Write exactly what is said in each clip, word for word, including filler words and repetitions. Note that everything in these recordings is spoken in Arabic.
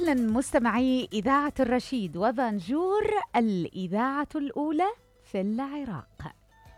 أهلا مستمعي إذاعة الرشيد وبنجور الإذاعة الأولى في العراق.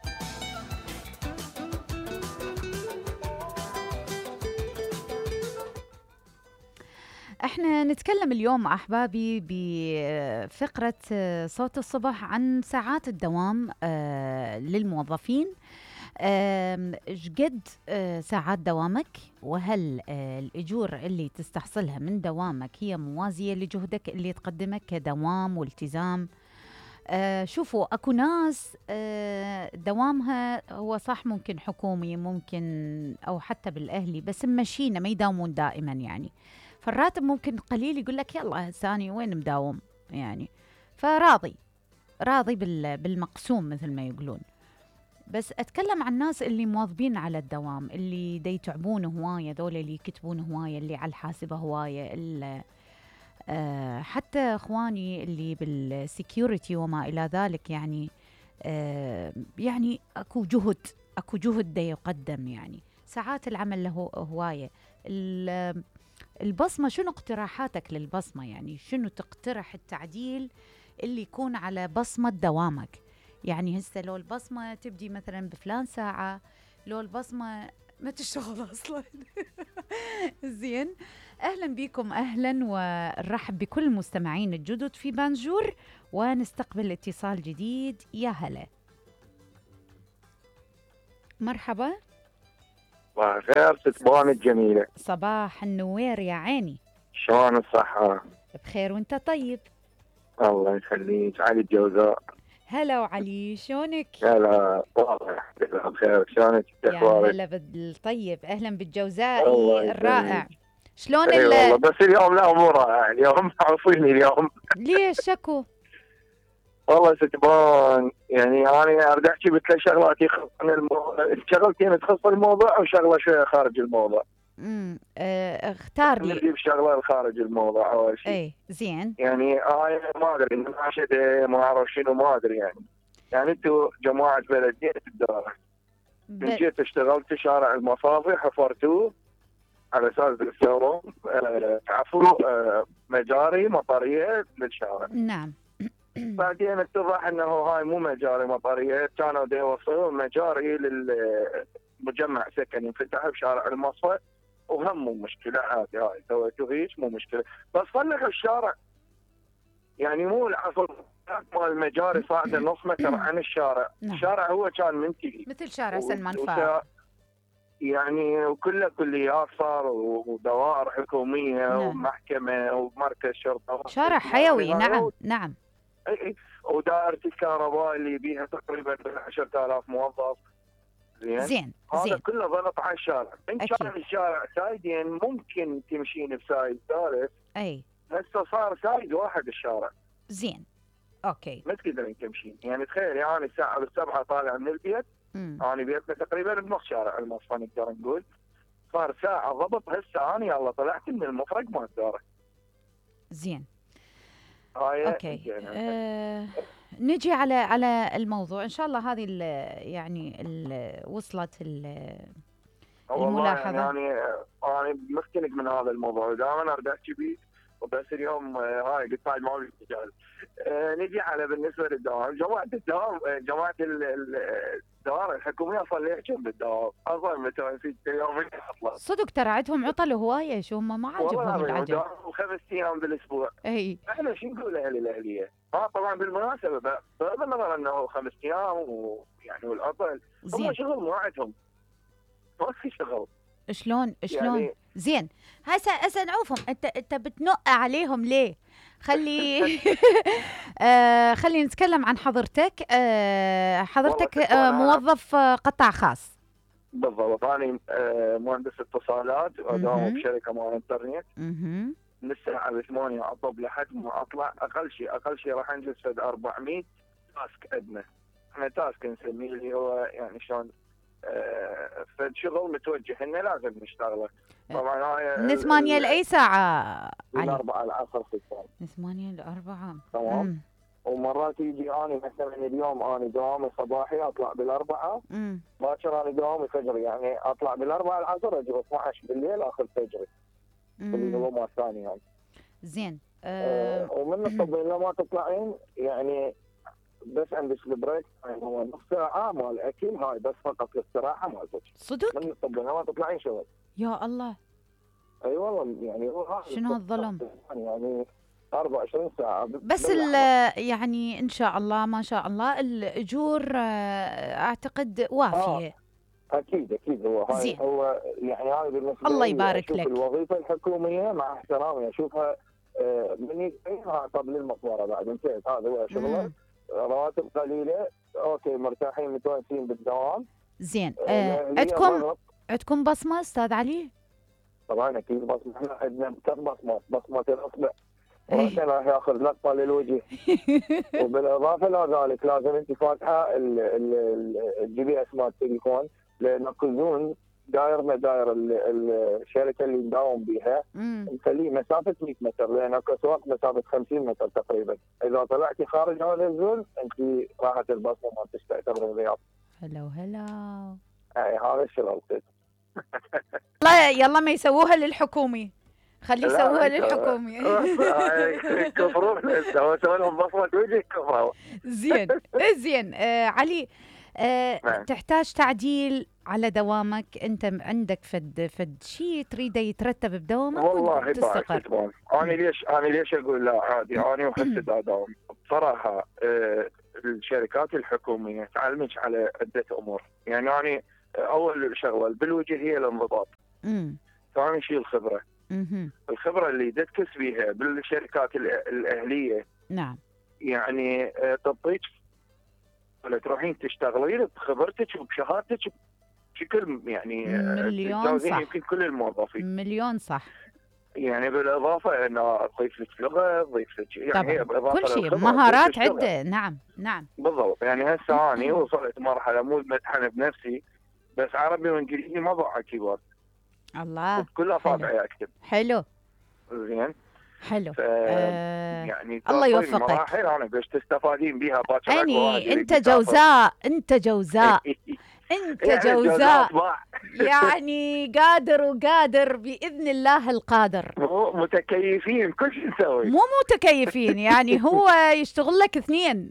احنا نتكلم اليوم أحبابي بفقرة صوت الصبح عن ساعات الدوام للموظفين. ايش قد ساعات دوامك، وهل الأجور اللي تستحصلها من دوامك هي موازية لجهدك اللي تقدمه كدوام والتزام؟ أه شوفوا اكو ناس أه دوامها هو صح ممكن حكومي ممكن او حتى بالاهلي، بس ممشينا ما يداومون دائما يعني، فالراتب ممكن قليل يقول لك يلا ثاني وين مداوم يعني، فراضي راضي بالمقسوم مثل ما يقولون. بس اتكلم عن الناس اللي مواظبين على الدوام، اللي دا يتعبون هوايه، ذول اللي يكتبون هوايه، اللي على الحاسبه هوايه، اللي أه حتى اخواني اللي بالسكيورتي وما الى ذلك يعني. أه يعني اكو جهد اكو جهد دا يقدم يعني، ساعات العمل له هوايه. البصمه، شنو اقتراحاتك للبصمه؟ يعني شنو تقترح التعديل اللي يكون على بصمه دوامك؟ يعني هسه لو البصمه تبدي مثلا بفلان ساعه، لو البصمه ما تشتغل اصلا. زين، اهلا بكم، اهلا ونرحب بكل المستمعين الجدد في بنجور، ونستقبل اتصال جديد. يا هلا، مرحبا. صباح الخير ست بوان الجميلة. صباح النوير يا عيني، شلون الصحة؟ بخير وانت طيب؟ الله يخليك. علي الجوزاء. هلا وعلي، شلونك؟ هلا والله الحمد لله بخير. شلونك؟ يا هلا بالطيب، اهلا بالجوزائي الرائع. شلون اي والله، بس اليوم لا مو رائع اليوم. عصيني اليوم. ليش شكو؟ والله ست بوان، يعني انا اريد احكي بثلاث شغلات يخصن الموضوع، شغلتين تخص الموضوع وشغله شويه خارج الموضوع. امم اه اختار لي. نجيب شغله خارج الموضوع اول شيء. اي زين. يعني انا ما ادري مناشده ما اعرف شنو، ما ادري يعني. يعني انتم جماعه بلديه الداره، ب... من جيت اشتغلت شارع المصافي حفرتوه على اساس تسوون أه تعفروا أه مجاري مطريه للشارع. نعم. بعدين اتضح انه هاي مو مجاري مطريه، كانوا دا يوصلون مجاري للمجمع سكني انفتح بشارع المصفى، وهم مو مشكله عادي، هاي سويتوا هيك مو مشكله، بس خلك الشارع يعني مو العفر مال المجاري صاعده نص متر عن الشارع. نعم. الشارع هو كان منتهي مثل شارع سلمان و... فاضل يعني، وكله كليات صار ودوائر حكوميه. نعم. ومحكمه ومركز شرطه، شارع حيوي. نعم نعم. اي، ودائره الكهرباء اللي بيها تقريبا عشرة آلاف موظف. زين زين هذا زين. كله ضغط على الشارع. ان كان الشارع سايدين ممكن تمشين بسايد ثالث، اي هسه صار سايد واحد الشارع. زين اوكي، ما تقدرين تمشين. يعني تخيل يعني الساعه بالسبعه طالع من البيت، انا بيتنا تقريبا بنص شارع المصفى نقدر نقول، صار ساعه ضبط. هسه انا يلا طلعت من المفرق ما الدار. زين هاي اوكي. آه، نجي على على الموضوع ان شاء الله. هذه ال يعني ال وصلت ال الملاحظه. يعني انا انا مختلف من هذا الموضوع، دائما اريد احكي به، وبس اليوم هاي قلت هاي ما مجال. آه نجي على بالنسبه للدوام، جماعه الدوام، جماعه الدوائر الحكوميه صار لي كم بالدوام اصلا متوفي يومين اصلا. صدق ترى عندهم عطل هوايه، شو هم ما عاجبهم العجل. والله خمس ايام بالاسبوع. اي احنا شو نقول اهل الاهليه؟ اه طبعا بالمناسبه بغض النظر انه خمس ايام ويعني والعطل، هم شغل مو عندهم، ما في شغل. شلون شلون يعني زين. هسه هسه نعوفهم، انت انت بتنق عليهم ليه؟ خلي آه خلي نتكلم عن حضرتك. آه حضرتك آه موظف آه قطاع خاص. بالضبط، انا آه مهندس اتصالات واداوم بشركه مال انترنت. اها من الساعه ثمانية اطب لحد ما اطلع، اقل شيء اقل شيء راح انجز فد أربعمية تاسك ادنى. احنا تاسك نسميه اللي هو يعني شلون آه فالشغل متوجه انه لازم نشتغله. طبعا هاي من ثمانية لاي ساعه؟ من أربعة العصر ختام. من ثمانية لأربعة. تمام. ومرات يجي اني مثلا اليوم اني دوامي صباحي اطلع بالاربعه، باكر اني دوامي فجري، يعني اطلع بالاربعه العصر اجي اثنعش بالليل اخذ فجري اللي هو مال ثاني يعني. زين. آه أه ومن الطبين لما تطلعين يعني بس عندك البريك يعني هو نص ساعة مال أكل هاي بس فقط للصراحة مالتك. صدق؟ من الطبين لما تطلعين شغل. يا الله. اي أيوة والله يعني هو هذا شنو هالظلم؟ يعني أربعة وعشرين ساعة بس يعني ان شاء الله ما شاء الله الاجور اعتقد وافيه. آه اكيد اكيد هو هاي زين. هو يعني هاي بالنسبه الله لي يبارك اشوف لك. الوظيفه الحكوميه مع احترامي اشوفها آه من يدعيها طب للمقبره بعد انتهت هذا هو شغله رواتب قليله اوكي مرتاحين متوانسين بالدوام. زين. آه عندكم عندكم بصمه استاذ علي؟ طبعا اكيد بصمه احنا عندنا ثلاث بصمات بصمه الاصبع وراسنا راح ياخذ لقطه للوجه وبالاضافه الى ذلك لازم انت فاتحه الجي بي اس مال التليفون لان كلزون داير مداير الشركه اللي نداوم بها نخليه مسافه مئة متر لان اكو اسواق مسافه خمسين متر تقريبا. اذا طلعتي خارج هذا الزون انت راحت البصمه ما تعتبر الرياض. هلا وهلا. اي هذا الشغل. لا يلا ما يسووها للحكومي. خليه يسووها للحكومي. كفرون هو سوى لهم بصمه وجه كفروا. زين زين. آه علي آه نعم. تحتاج تعديل على دوامك انت عندك فد فد شيء تريده يترتب بدوامك والله تستقر. انا ليش انا ليش اقول لا عادي انا وحسيت اداوم بصراحه. آه الشركات الحكوميه تعلمك على عده امور يعني انا اول شغله بالوجه هي الانضباط. امم ثاني شيء الخبره. امم الخبره اللي تكتسبيها بالشركات الاهليه. نعم. يعني تعطيك ولا تروحين تشتغلين بخبرتك وبشهادتك بشكل يعني مليون صح. يمكن كل الموظفين. مليون صح. يعني بالاضافه انه تضيف لك لغه تضيف لك يعني طبعا كل شيء مهارات عده. نعم نعم بالضبط. يعني هسه اني وصلت مرحله مو متحن بنفسي بس عربي وانجليزي ما ضاع كيبورد. الله. كل اصابعي اكتب. حلو. زين. حلو. ف... آه يعني الله يوفقك. مراحل انا باش تستفادين بها باكر. يعني انت جوزاء انت جوزاء انت جوزاء يعني قادر وقادر باذن الله القادر. مو متكيفين كل شيء نسوي. مو متكيفين يعني هو يشتغل لك اثنين.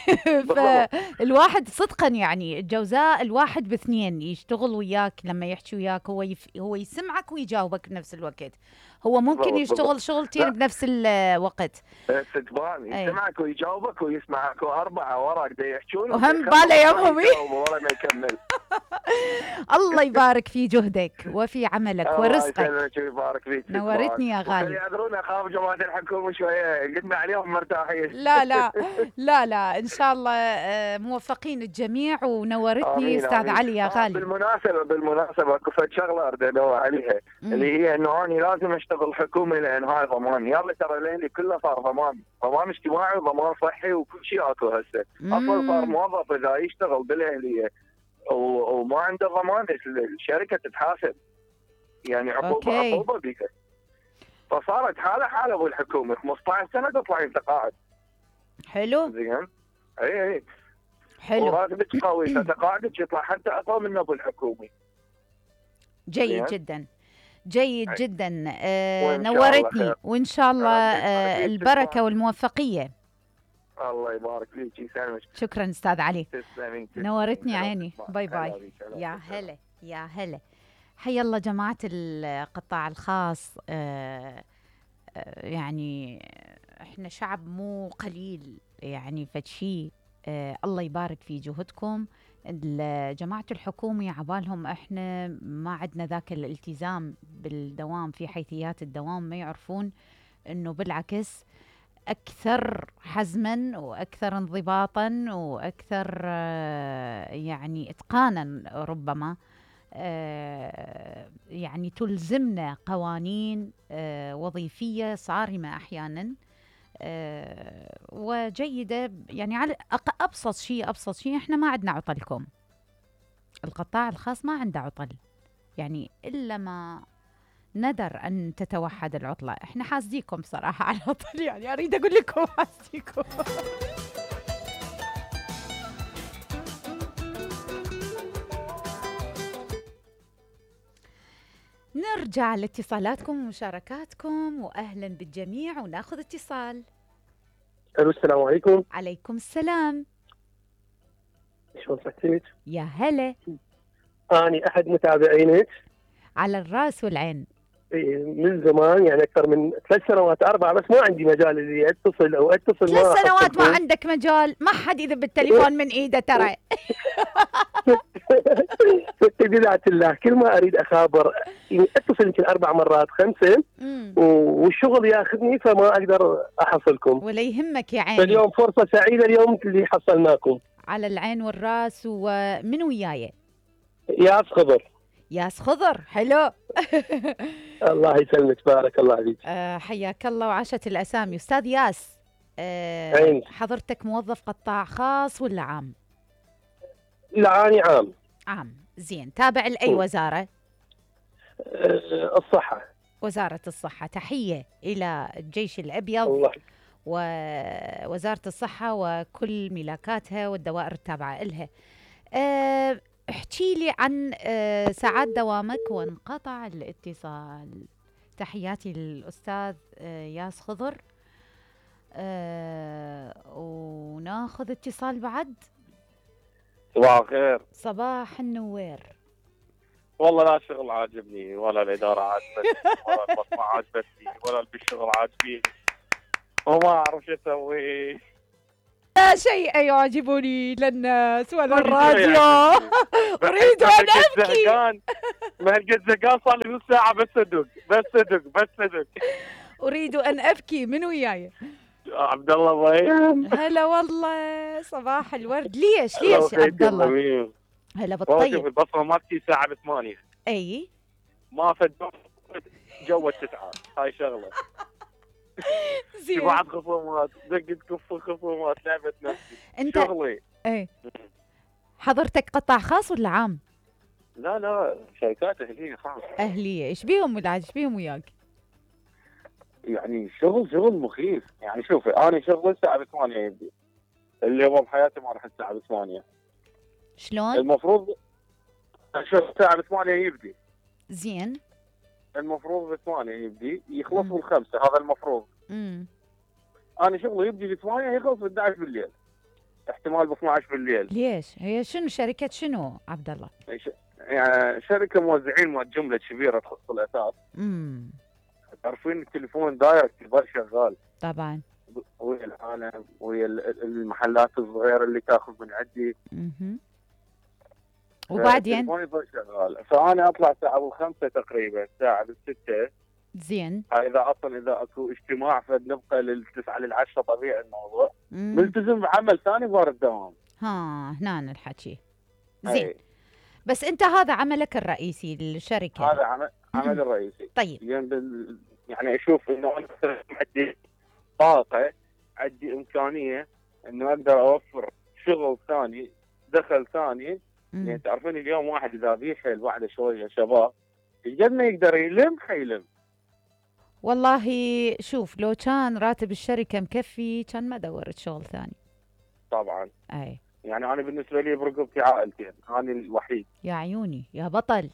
فالواحد صدقا يعني الجوزاء الواحد باثنين يشتغل وياك لما يحكي وياك هو يف... هو يسمعك ويجاوبك بنفس الوقت. هو ممكن يشتغل شغلتين بنفس الوقت. تبان يسمعك ويجاوبك ويسمعك واربعه وراك دا يحكون وهم باله يمهم. ورا ما يكمل. الله يبارك في جهدك وفي عملك ورزقك. الله يبارك فيك. نورتني يا غالي. يعذرون اخاف جماعه الحكومه شويه قلنا عليهم مرتاحين. لا لا لا لا ان شاء الله موفقين الجميع ونورتني استاذ علي يا غالي. بالمناسبه بالمناسبه اكو فد شغله اريد ادور عليها اللي هي انه انا لازم اشتغل حكومي لان هاي ضمان. يلا ترى ليلي كله صار ضمان ضمان اجتماعي وضمان صحي وكل شيء اكو هسه. اصلا صار موظف اذا يشتغل بالاهليه وما عنده ضمان الشركه تتحاسب يعني عقوبه عقوبه بيها. فصارت حاله حاله بالحكومه خمسة عشر سنه تطلعين تقاعد. حلو. زين. اي اي حلو. وراتبك قوي فتقاعدك يطلع حتى اقل من ابو الحكومي. جيد جدا جيد جدا. آه نورتني وان شاء الله آه البركه والموفقيه. الله يبارك فيك يسلمك. شكرا استاذ علي. تسلمين. نورتني عيني. باي باي. يا هلا يا هلا. حي الله جماعه القطاع الخاص. آه آه يعني احنا شعب مو قليل يعني فشي. آه الله يبارك في جهدكم. جماعة الحكومة عبالهم احنا ما عندنا ذاك الالتزام بالدوام في حيثيات الدوام ما يعرفون انه بالعكس اكثر حزما واكثر انضباطا واكثر آه يعني اتقانا ربما آه يعني تلزمنا قوانين آه وظيفية صارمة احيانا أه وجيدة يعني على أبسط شيء أبسط شيء إحنا ما عندنا عطلكم. القطاع الخاص ما عنده عطل يعني إلا ما ندر أن تتوحد العطلة. إحنا حاسديكم صراحة على العطل يعني أريد أقول لكم حاسديكم. نرجع لاتصالاتكم ومشاركاتكم، وأهلا بالجميع، وناخذ اتصال. الو السلام عليكم. عليكم السلام. شلون صحتك؟ يا هلا. اني احد متابعينك على الراس والعين. من زمان، يعني اكثر من ثلاث سنوات اربع، بس ما عندي مجال اللي اتصل او اتصل. ثلاث سنوات ما عندك مجال؟ ما حد اذا بالتليفون من ايده ترى. بذات الله كل ما اريد اخابر يعني اتصل يمكن اربع مرات خمسه، والشغل ياخذني فما اقدر احصلكم. ولا يهمك يا عيني. اليوم فرصه سعيده اليوم اللي حصلناكم. على العين والراس. ومن وياي؟ ياس خضر. ياس خضر، حلو. الله يسلمك، بارك الله فيك. أه حياك الله وعاشت الاسامي. استاذ ياس، أه حضرتك موظف قطاع خاص ولا عام؟ لا اني عام. عام، زين. تابع لاي وزاره؟ أه الصحه. وزاره الصحه. تحيه الى الجيش الابيض الله. ووزاره الصحه وكل ملاكاتها والدوائر التابعه لها. أه احكي لي عن ساعات دوامك. وانقطع الاتصال. تحياتي للأستاذ ياس خضر. أه وناخذ اتصال بعد. صباح الخير. صباح النوير. والله لا شغل عاجبني، ولا الإدارة عاجبتني، ولا البصمة عاجبتني، ولا بالشغل عاجبيني، وما أعرف شو أسوي. لا شيء يعجبني للناس ولا الراديو. أريد أن أبكي. ما هالقد زقان صار لي نص ساعة بس أدق بس أدق بس أدق. أريد أن أبكي. من وياي؟ عبد الله ضيم. هلا والله، صباح الورد. ليش ليش عبد الله؟ هلا بالطيب. شوف البصمة مالتي ساعة بثمانية. أي ما فد جو التسعة، هاي شغلة. زين. في بعض خصومات دقت كف خصومات لعبة نفسي. انت شغلي. ايه حضرتك قطاع خاص ولا عام؟ لا لا شركات اهليه خاص. اهليه. ايش بيهم ولاد؟ ايش بيهم وياك؟ يعني شغل شغل مخيف. يعني شوفي انا شغل الساعه ثمانية يبدي، اللي هو بحياتي ما راح الساعه ثمانية. شلون؟ المفروض شوف الساعه ثمانية يبدي. زين. المفروض ثمانية يبدي يخلص بالخمسة، هذا المفروض. امم انا شغلي يبدي ثمانية يخلص ب احد عشر بالليل، احتمال ب اثني عشر بالليل. ليش؟ هي شنو شركه شنو عبد الله؟ يعني شركه موزعين مال جمله كبيره تخص الاثاث. امم تعرفين التليفون دايركت يظل شغال طبعا ويا العالم ويا المحلات الصغيره اللي تاخذ من عندي. اها وبعدين التليفون يظل شغال، فانا اطلع الساعه بالخمسة تقريبا، الساعه بالستة. زين. اذا اصلا اذا اكو اجتماع فنبقى للتسعة للعشرة، طبيعي الموضوع. مم. ملتزم بعمل ثاني بار الدوام. ها هنا الحكي. زين. أي. بس انت هذا عملك الرئيسي للشركه؟ هذا عمل عمل الرئيسي. طيب يعني اشوف انه انا عندي طاقه، عندي امكانيه انه اقدر اوفر شغل ثاني، دخل ثاني. مم. يعني تعرفين اليوم واحد اذا بيحل بعد شويه شباب قد ما يقدر يلم خيلم. والله شوف، لو كان راتب الشركه مكفي كان ما دورت شغل ثاني. طبعا. اي يعني انا بالنسبه لي برقبتي عائلتين، انا الوحيد. يا عيوني يا بطل.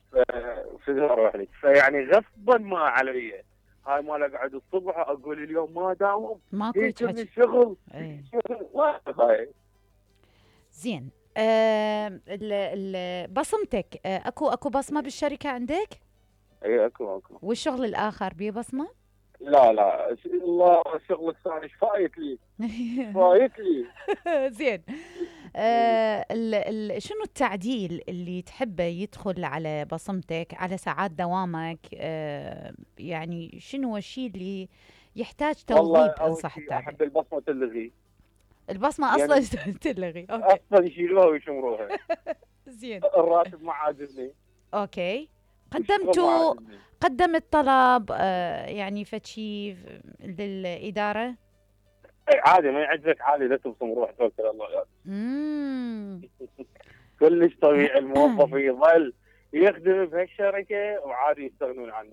في فيعني غصبا ما علي، هاي ما اقعد الصبح اقول اليوم ما داوم، ماكو يجيني الشغل. اي هاي زين. آه بصمتك، آه اكو اكو بصمه بالشركه عندك؟ اي اكو اكو. والشغل الاخر بيه بصمه؟ لا لا الله، الشغل الثاني ايش فايت لي؟ فايت لي. زين. آه ال ال شنو التعديل اللي تحبه يدخل على بصمتك، على ساعات دوامك؟ آه يعني شنو الشيء اللي يحتاج توظيف ان صح التعبير؟ احب البصمه تلغي. البصمه اصلا يعني تلغي. اوكي. اصلا يشيلوها ويشمروها. زين. الراتب ما عاجبني. اوكي. قدمتوا قدمت طلب آه يعني فشي للاداره؟ اي عادي، ما يعجبك عادي، لا تبصم روح توكل الله يعني. امم كلش طبيعي. الموظف يظل يخدم بهالشركه وعادي يستغنون عنه.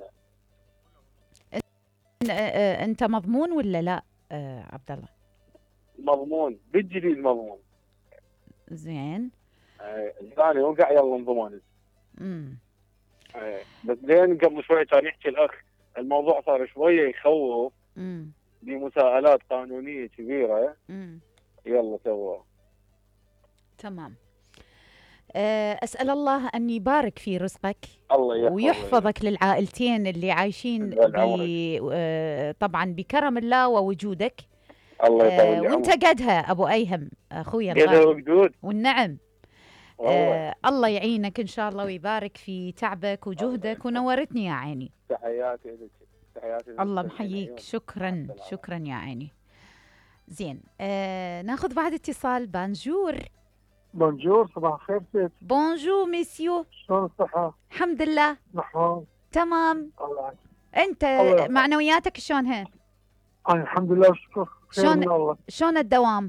انت مضمون ولا لا آه عبد الله؟ مضمون بالجديد مضمون. زين. الثاني وقع يلا انضماني. امم ايه بس زين قبل شوي كان يحكي الاخ الموضوع صار شويه يخوف امم بمساءلات قانونيه كبيره. امم يلا سوا. تمام. آه، أسأل الله أن يبارك في رزقك الله يحفظك ويحفظك للعائلتين اللي عايشين ب عمرك. آه، طبعا بكرم الله ووجودك. الله يطول آه، لي وانت عمرك. قدها ابو ايهم اخوي قدر الغالي. وقدود والنعم. والله. آه الله يعينك ان شاء الله ويبارك في تعبك وجهدك ونورتني يا عيني. تحياتي لك. تحياتي لك. الله محييك. شكرا شكرا يا عيني. زين آه ناخذ بعد اتصال. بانجور. بونجور صباح الخير ست. بونجور ميسيو. شلون الصحة؟ الحمد لله نحن تمام. الله انت الله معنوياتك شلونها؟ أنا الحمد لله والشكر خير شلون من الله. شلون الدوام؟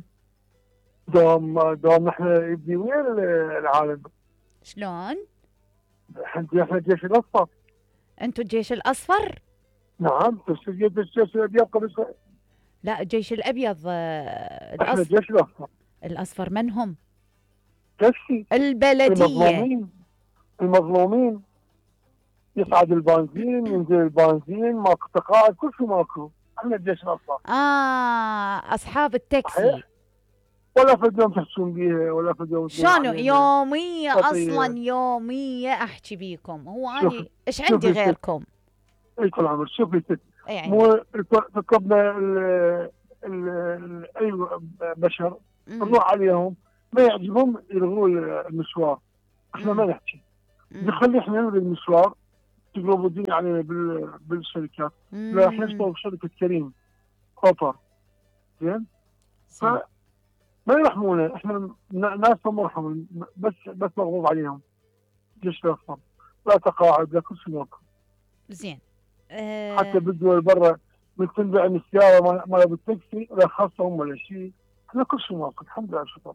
دوام دوام احنا يبدي وين العالم؟ شلون؟ احنا احنا الجيش الاصفر. انتوا الجيش الاصفر؟ نعم بس الجيش الابيض قبل شوي. لا الجيش الابيض آه، احنا الاصفر. الجيش الاصفر. الاصفر من هم؟ تكفي البلديه. المظلومين المظلومين يصعد البنزين ينزل البنزين ماكو تقاعد كل شيء ماكو. احنا الجيش الاصفر. اه اصحاب التاكسي. صحيح. ولا في اليوم تحسون بيها ولا في اليوم شلون يوميه خطية. اصلا يوميه احكي بيكم. هو شوف- اني ايش عندي شوفي غيركم؟ اي كل عمر شوفي ست. اي يعني. مو ركبنا ال- ال- اي بشر مم. نروح عليهم ما يعجبهم يلغوا المشوار. احنا ما مم. نحكي مم. نخلي احنا نلغي المشوار تقلبوا الدنيا علينا بال- بالشركات. لا احنا نشتغل بشركه كريم اوفر زين. زين. ما يرحمونا احنا ن- ناس ما مرحم بس بس مغضوب عليهم. ليش لا يخسر؟ لا تقاعد لا كل شيء ماكو. زين آه حتى بالدول برا من تنبع من السياره ما ما بالتاكسي لا خاصهم ولا شيء. احنا كل شيء ماكو الحمد لله شكرا.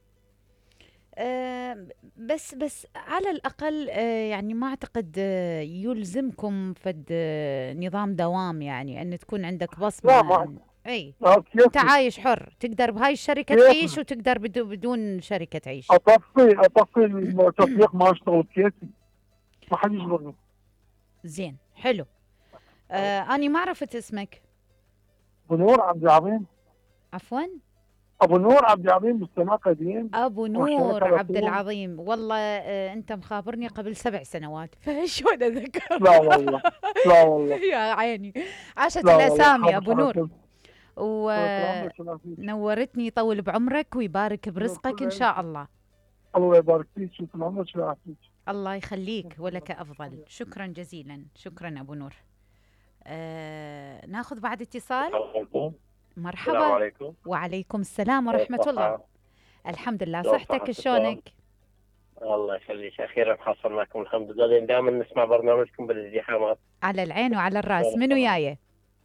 آه بس بس على الأقل آه يعني ما أعتقد آه يلزمكم فد آه نظام دوام، يعني أن تكون عندك بصمة. لا ما أن- أي لا كيف أنت عايش حر، تقدر بهاي الشركة كيف؟ تعيش وتقدر بدو بدون شركة تعيش. اطفي اطفي التطبيق ما اشتغل بكيفي ما حد يجبرني. زين حلو. آه أنا ما عرفت اسمك. ابو نور عبد العظيم. عفوا ابو نور عبد العظيم بالسماء قديم. أبو نور عبد العظيم. والله آه أنت مخابرني قبل سبع سنوات فشلون أذكر. لا والله لا والله يا عيني عاشت لا والله. الأسامي أبو نور. حركة. ونورتني. يطول بعمرك ويبارك برزقك إن شاء الله. الله يبارك فيك. شكرا عمرك ويعافيك. الله يخليك ولك أفضل. شكرا جزيلا. شكرا أبو نور. آه ناخذ بعد اتصال. مرحبا. السلام عليكم. وعليكم السلام ورحمة الله. الحمد لله. صحتك شلونك؟ الله يخليك. اخيرا حصلناكم الحمد لله، لان دائما نسمع برنامجكم بالازدحامات. على العين وعلى الراس. منو جايه؟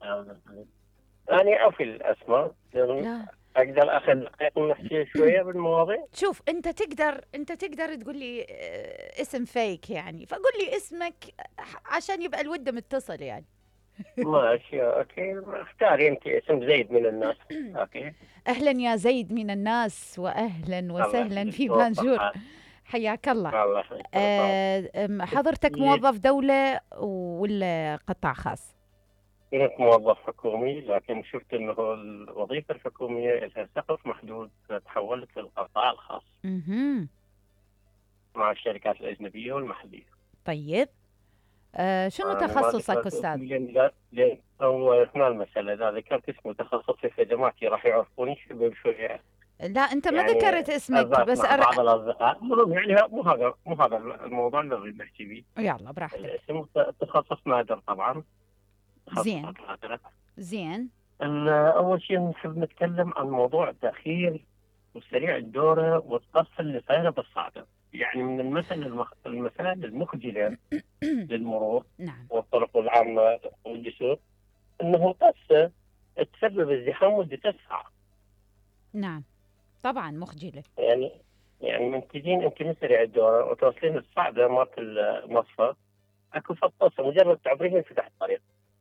انا افي الاسماء. لا اقدر اخذ دقائق نحكي شويه بالمواضيع. شوف انت تقدر انت تقدر تقول لي آه، اسم فيك يعني، فقول لي اسمك عشان يبقى الود متصل يعني. ماشي اوكي. اختاري انت اسم زيد من الناس. اوكي. اهلا يا زيد من الناس، واهلا وسهلا في بانجور. حياك الله. الله يخليك. آه أم، حضرتك موظف دولة ولا قطاع خاص؟ كنت موظف حكومي، لكن شفت انه الوظيفه الحكوميه لها سقف محدود، فتحولت للقطاع الخاص اها مع الشركات الاجنبيه والمحليه. طيب آه شنو أنا ما تخصصك ذكرت استاذ؟ اسمي لأن لا لأن هو هنا المساله، اذا ذكرت اسمي تخصصي في جماعتي راح يعرفوني شويه. لا انت ما يعني ذكرت اسمك أزاف بس مع أر... بعض الاصدقاء يعني مو هذا مو هذا الموضوع اللي نريد نحكي فيه. يلا براحتك. الاسم تخصص نادر طبعا. زين زين. اول شيء نحب نتكلم عن موضوع التاخير وسريع الدوره والقصه اللي صايره بالصعده. يعني من المثل المخ... المسائل المخجله للمرور نعم والطرق العامه والجسور انه قصه تسبب ازدحام مدته ساعه. نعم طبعا مخجله. يعني يعني من تجين انت من سريع الدوره وتوصلين الصعده مالت المصفى اكو فطاسه مجرد تعبرين ينفتح الطريق.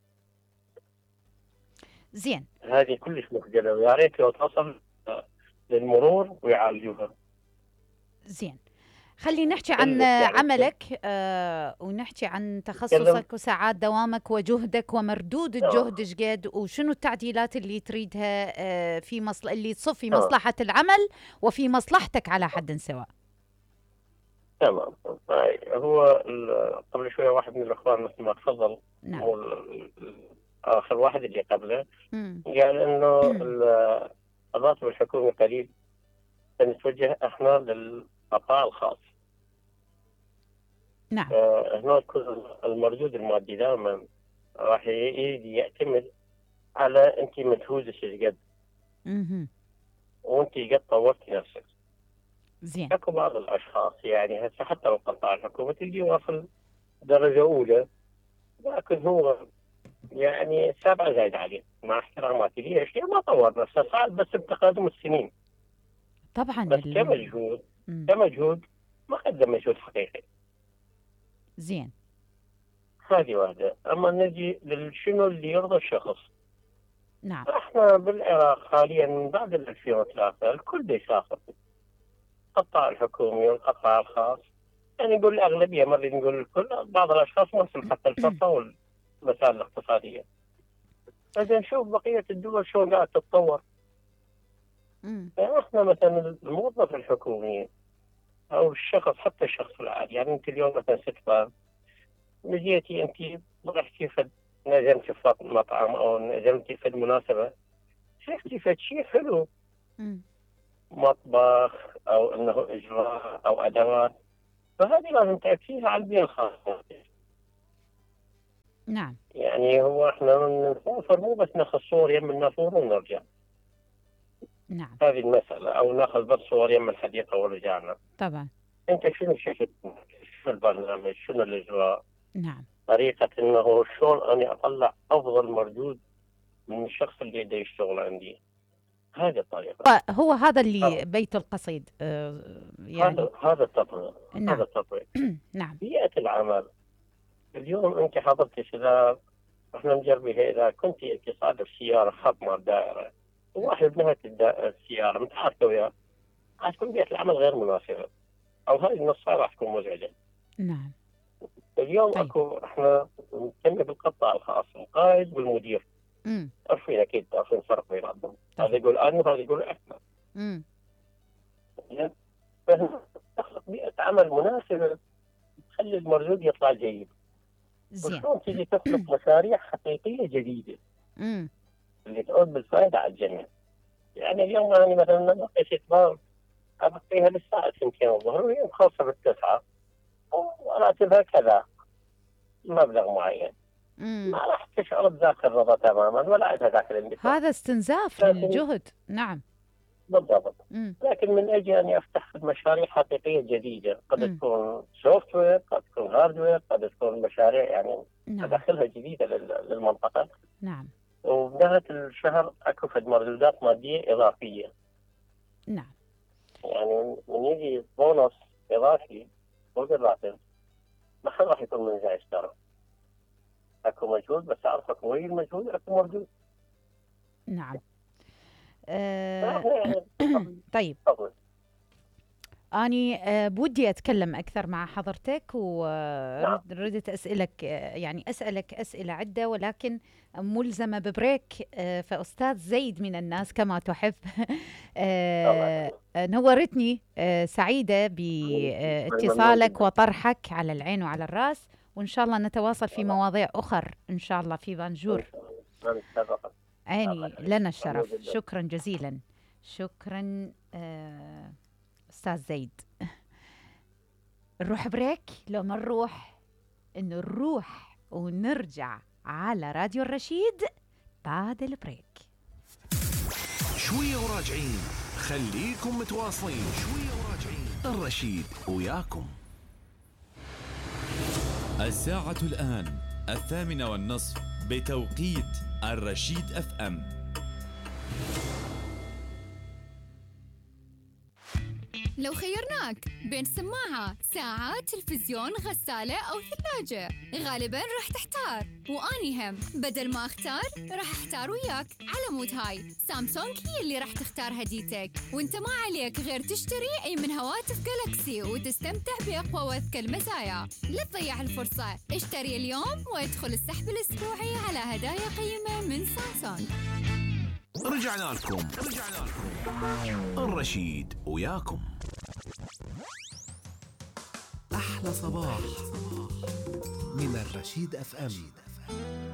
زين هذه كلش مخجله، ويا ريت لو توصل للمرور ويعالجوها. زين خلي نحكي عن يعني عملك آه ونحكي عن تخصصك وساعات دوامك وجهدك ومردود الجهد ايش قد، وشنو التعديلات اللي تريدها آه في مصل... اللي تصب في مصلحة العمل وفي مصلحتك على حد سواء. تمام. هو قبل شوية واحد من الأخوان مثل ما تفضل، نعم. هو آخر واحد اللي قبله قال إنه الراتب الحكومي قليل، فنتوجه إحنا للقطاع الخاص. نعم. هنا يكون المردود المادي دائما راح يعتمد على أنت مجهودك ايش قد، وأنت قد طورتي نفسك. زين. اكو بعض الاشخاص يعني هسه حتى لو القطاع الحكومي تلقيه واصل درجه اولى، لكن هو يعني سبعه زايد عليه، مع احتراماتي ليش؟ ما طور نفسه، صعد بس بتقادم السنين. طبعا. بس كمجهود كمجهود ما قدم مجهود حقيقي. زين. هذه واحده. اما نجي لشنو اللي يرضى الشخص. نعم. احنا بالعراق حاليا من بعد ألفين وثلاثة الكل بيسافر، القطاع الحكومي والقطاع الخاص، يعني نقول الأغلبية، ما نريد نقول الكل، بعض الأشخاص ما يصل حتى الفرصة والمسائل الاقتصادية. إذا نشوف بقية الدول شلون قاعد تتطور. يعني إحنا مثلا الموظف الحكومي أو الشخص، حتى الشخص العادي، يعني أنت اليوم مثلا ست فام نجيتي أنت رحتي فد نزلتي في مطعم أو نزلتي في مناسبة، شفتي فد شيء حلو، مطبخ أو أنه إجراء أو أدوات، فهذه لازم تأكيدها على البيئة الخاصة. نعم. يعني هو احنا نسافر مو بس ناخذ صور يم النافورة ونرجع. نعم. هذه المسألة، أو ناخذ بس صور يم الحديقة ورجعنا. طبعا. أنت شنو شفت؟ شنو البرنامج؟ شنو الإجراء؟ نعم. طريقة أنه شلون أنا أطلع أفضل مردود من الشخص اللي بده يشتغل عندي. هذه الطريقة. هو هذا اللي بيت القصيد يعني. هذا هذا التطبيق. نعم. هذا التطبيق. نعم. بيئة العمل اليوم أنت حضرتك، إذا احنا نجربها، إذا كنت أنت صادر سيارة خط مال دائرة وواحد بنهاية السيارة متعاركة وياه، راح تكون بيئة العمل غير مناسبة، أو هاي النصها راح تكون مزعجة. نعم. اليوم طيب. أكو احنا نهتم بالقطاع الخاص، القائد والمدير. امم عارفين أكيد، عارفين الفرق بيناتهم. هذا يقول أنا وهذا يقول إحنا. امم تخلق بيئة عمل مناسبة تخلي المردود يطلع جيد. زين. وشلون تجي تخلق مشاريع حقيقية جديدة امم اللي تعود بالفائدة على الجميع. يعني اليوم أنا مثلا نقيت بار أبقيها للساعة ثنتين الظهر وهي خاصة بالتسعة، وراتبها كذا مبلغ معين. مم. ما راح تشعر بذاك الرضا تماما ولا عندها ذاك الاندفاع. هذا استنزاف للجهد. نعم بالضبط. مم. لكن من أجل أن أفتح مشاريع حقيقية جديدة، قد مم. تكون سوفت وير، قد تكون هارد وير، قد تكون مشاريع يعني نعم. أدخلها جديدة للمنطقة. نعم. وبنهاية الشهر أكو فد مردودات مادية إضافية. نعم. يعني من يجي بونص إضافي فوق الراتب، ما حد راح يكون منزعج ترى. أكو مجهود، بس أعرف أكو وين المجهود أكو مردود. نعم. أه... طيب. أفضل. أني أه بودي أتكلم أكثر مع حضرتك، وردت أسألك يعني أسألك أسئلة عدة، ولكن ملزمة ببريك. أه فأستاذ زيد من الناس كما تحب. أه نورتني. أه سعيدة باتصالك وطرحك على العين وعلى الرأس، وإن شاء الله نتواصل في مواضيع أخر إن شاء الله في بانجور. عيني لنا الشرف. شكرا جزيلا. شكرا أه أستاذ زيد. نروح بريك. لو ما نروح إنه نروح ونرجع على راديو الرشيد بعد البريك. شوية وراجعين، خليكم متواصلين. شوية وراجعين، الرشيد وياكم. الساعة الآن الثامنة والنصف بتوقيت الرشيد اف ام. لو خيرناك بين سماعة، ساعة، تلفزيون، غسالة أو ثلاجة، غالباً راح تحتار. وأني هم بدل ما أختار راح أحتار وياك. على مود هاي سامسونج هي اللي راح تختار هديتك، وانت ما عليك غير تشتري أي من هواتف جالكسي وتستمتع بأقوى وأذكى المزايا. لا تضيع الفرصة، اشتري اليوم وادخل السحب الأسبوعي على هدايا قيمة من سامسونج. رجعنا لكم رجعنا لكم الرشيد وياكم. أحلى صباح من الرشيد أف أم.